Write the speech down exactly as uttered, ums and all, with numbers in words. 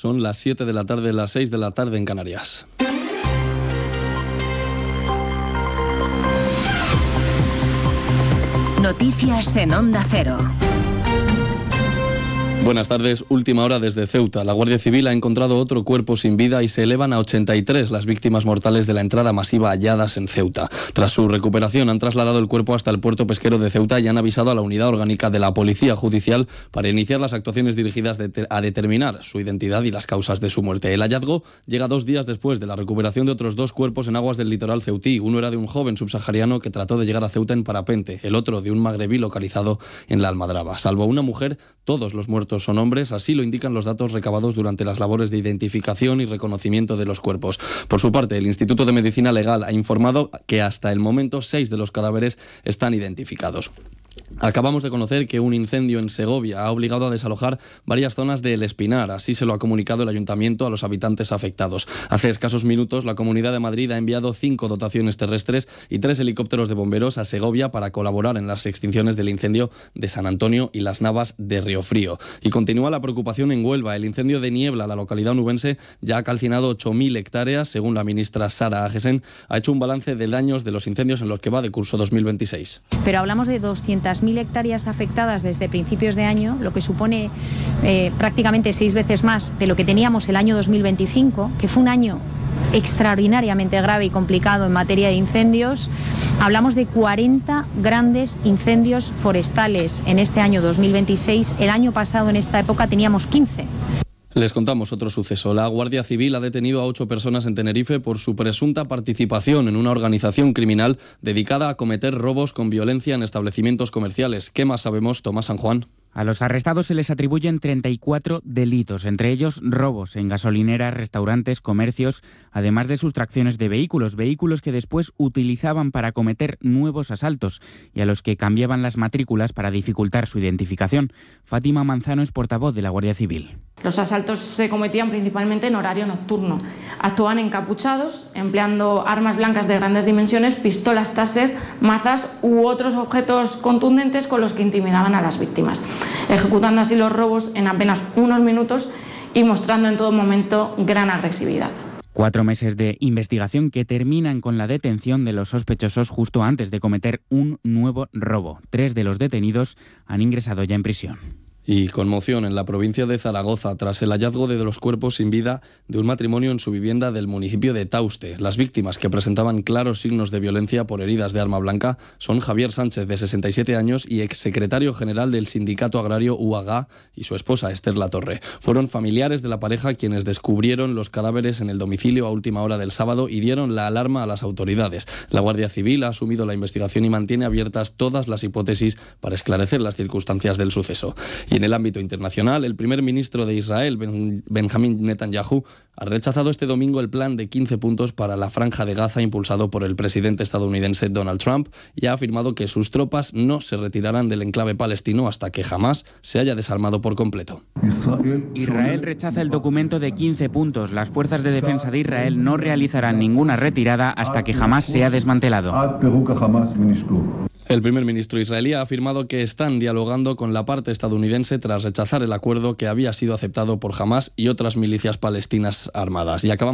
Son las siete de la tarde, las seis de la tarde en Canarias. Noticias en Onda Cero. Buenas tardes. Última hora desde Ceuta. La Guardia Civil ha encontrado otro cuerpo sin vida y se elevan a ochenta y tres las víctimas mortales de la entrada masiva halladas en Ceuta. Tras su recuperación han trasladado el cuerpo hasta el puerto pesquero de Ceuta y han avisado a la unidad orgánica de la Policía Judicial para iniciar las actuaciones dirigidas de a determinar su identidad y las causas de su muerte. El hallazgo llega dos días después de la recuperación de otros dos cuerpos en aguas del litoral ceutí. Uno era de un joven subsahariano que trató de llegar a Ceuta en parapente, el otro de un magrebí localizado en la Almadraba. Salvo una mujer, todos los muertos son hombres, así lo indican los datos recabados durante las labores de identificación y reconocimiento de los cuerpos. Por su parte, el Instituto de Medicina Legal ha informado que hasta el momento seis de los cadáveres están identificados. Acabamos de conocer que un incendio en Segovia ha obligado a desalojar varias zonas de El Espinar. Así se lo ha comunicado el ayuntamiento a los habitantes afectados. Hace escasos minutos, la Comunidad de Madrid ha enviado cinco dotaciones terrestres y tres helicópteros de bomberos a Segovia para colaborar en las extinciones del incendio de San Antonio y Las Navas de Riofrío. Y continúa la preocupación en Huelva. El incendio de Niebla, la localidad onubense, ya ha calcinado ocho mil hectáreas. Según la ministra Sara Agesen, ha hecho un balance de daños de los incendios en los que va de curso dos mil veintiséis. Pero hablamos de doscientas mil hectáreas afectadas desde principios de año, lo que supone eh, prácticamente seis veces más de lo que teníamos el año dos mil veinticinco, que fue un año extraordinariamente grave y complicado en materia de incendios. Hablamos de cuarenta grandes incendios forestales en este año dos mil veintiséis. El año pasado en esta época teníamos quince. Les contamos otro suceso. La Guardia Civil ha detenido a ocho personas en Tenerife por su presunta participación en una organización criminal dedicada a cometer robos con violencia en establecimientos comerciales. ¿Qué más sabemos, Tomás San Juan? A los arrestados se les atribuyen treinta y cuatro delitos, entre ellos robos en gasolineras, restaurantes, comercios, además de sustracciones de vehículos, vehículos que después utilizaban para cometer nuevos asaltos y a los que cambiaban las matrículas para dificultar su identificación. Fátima Manzano es portavoz de la Guardia Civil. Los asaltos se cometían principalmente en horario nocturno. Actuaban encapuchados, empleando armas blancas de grandes dimensiones, pistolas Taser, mazas u otros objetos contundentes con los que intimidaban a las víctimas, ejecutando así los robos en apenas unos minutos y mostrando en todo momento gran agresividad. Cuatro meses de investigación que terminan con la detención de los sospechosos justo antes de cometer un nuevo robo. Tres de los detenidos han ingresado ya en prisión. Y conmoción en la provincia de Zaragoza tras el hallazgo de los cuerpos sin vida de un matrimonio en su vivienda del municipio de Tauste. Las víctimas, que presentaban claros signos de violencia por heridas de arma blanca, son Javier Sánchez, de sesenta y siete años y exsecretario general del sindicato agrario U A G A, y su esposa Esther Latorre. Fueron familiares de la pareja quienes descubrieron los cadáveres en el domicilio a última hora del sábado y dieron la alarma a las autoridades. La Guardia Civil ha asumido la investigación y mantiene abiertas todas las hipótesis para esclarecer las circunstancias del suceso. Y en el ámbito internacional, el primer ministro de Israel, Ben- Benjamín Netanyahu, ha rechazado este domingo el plan de quince puntos para la Franja de Gaza impulsado por el presidente estadounidense Donald Trump y ha afirmado que sus tropas no se retirarán del enclave palestino hasta que jamás se haya desarmado por completo. Israel rechaza el documento de quince puntos. Las fuerzas de defensa de Israel no realizarán ninguna retirada hasta que jamás sea desmantelado. El primer ministro israelí ha afirmado que están dialogando con la parte estadounidense tras rechazar el acuerdo que había sido aceptado por Hamás y otras milicias palestinas armadas. Y acabamos